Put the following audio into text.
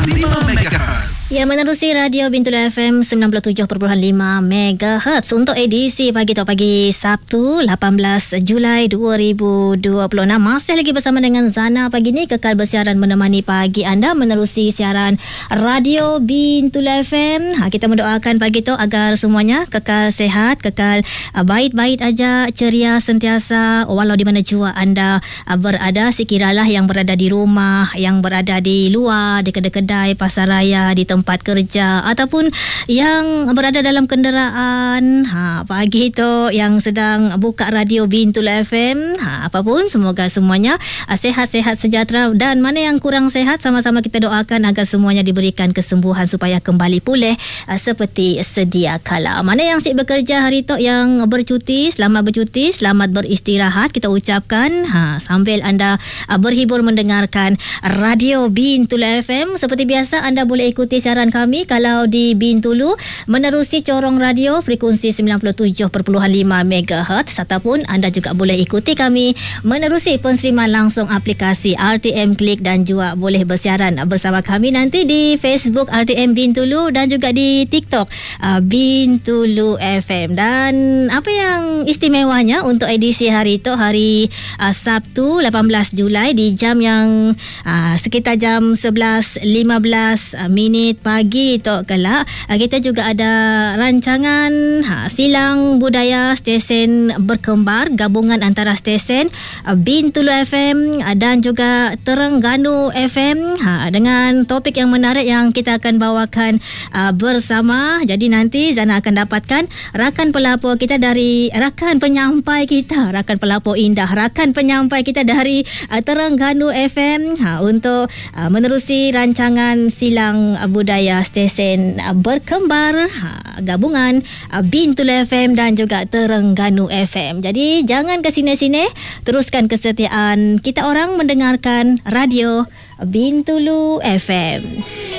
MHz. Ya, menerusi Radio Bintulu FM 97.5 MHz untuk edisi pagi Sabtu 18 Julai 2026. Masih lagi bersama dengan Zana pagi ni, kekal bersiaran menemani pagi anda menerusi siaran Radio Bintulu FM. Kita mendoakan pagi tu agar semuanya kekal sehat, kekal baik-baik aja, ceria sentiasa walau di mana jua anda berada, sekiralah yang berada di rumah, yang berada di luar, di kedai-kedai, pasar raya, di tempat kerja, ataupun yang berada dalam kenderaan. Pagi itu yang sedang buka Radio Bintulu FM, apapun, semoga semuanya sehat-sehat sejahtera, dan mana yang kurang sehat, sama-sama kita doakan agar semuanya diberikan kesembuhan supaya kembali pulih seperti sedia kala. Mana yang sibuk bekerja hari itu, yang bercuti, selamat beristirahat kita ucapkan, sambil anda berhibur mendengarkan Radio Bintulu FM. Seperti biasa, anda boleh ikuti siaran kami kalau di Bintulu menerusi corong radio frekuensi 97.5 MHz, ataupun anda juga boleh ikuti kami menerusi penseriman langsung aplikasi RTM Klik, dan juga boleh bersiaran bersama kami nanti di Facebook RTM Bintulu dan juga di TikTok Bintulu FM. Dan apa yang istimewanya untuk edisi hari itu, hari Sabtu 18 Julai, di jam yang sekitar jam 11.15 minit pagi tu kelak, kita juga ada rancangan Silang Budaya Stesen Berkembar, gabungan antara stesen Bintulu FM dan juga Terengganu FM, dengan topik yang menarik yang kita akan bawakan bersama. Jadi nanti Zana akan dapatkan rakan pelapor kita dari rakan penyampai kita dari Terengganu FM untuk menerusi rancangan Silang Budaya Stesen Berkembar, gabungan Bintulu FM dan juga Terengganu FM. Jadi jangan ke sini-sini, teruskan kesetiaan kita orang mendengarkan Radio Bintulu FM.